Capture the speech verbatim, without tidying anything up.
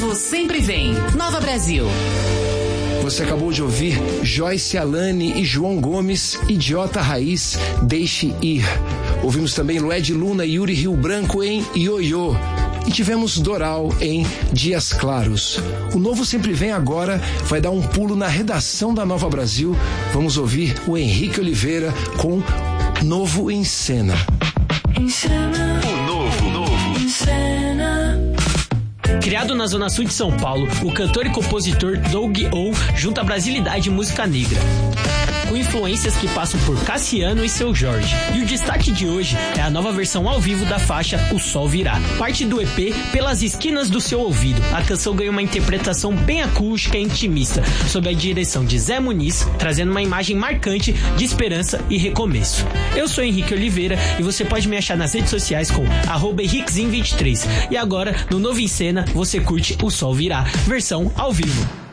novo sempre vem. Nova Brasil. Você acabou de ouvir Joyce Alane e João Gomes, Idiota Raiz, Deixe Ir. Ouvimos também Lued Luna e Yuri Rio Branco em Ioiô. E tivemos Doral em Dias Claros. O Novo Sempre Vem agora vai dar um pulo na redação da Nova Brasil. Vamos ouvir o Henrique Oliveira com Novo em Cena. Em cena. O novo, novo. Em cena. Criado na Zona Sul de São Paulo, o cantor e compositor Doug O junta brasilidade e música negra, com influências que passam por Cassiano e Seu Jorge. E o destaque de hoje é a nova versão ao vivo da faixa O Sol Virá. Parte do E P Pelas Esquinas do Seu Ouvido. A canção ganhou uma interpretação bem acústica e intimista, sob a direção de Zé Muniz, trazendo uma imagem marcante de esperança e recomeço. Eu sou Henrique Oliveira e você pode me achar nas redes sociais com arroba henriquezin vinte e três. E agora, no Novo em Cena, você curte O Sol Virá, versão ao vivo.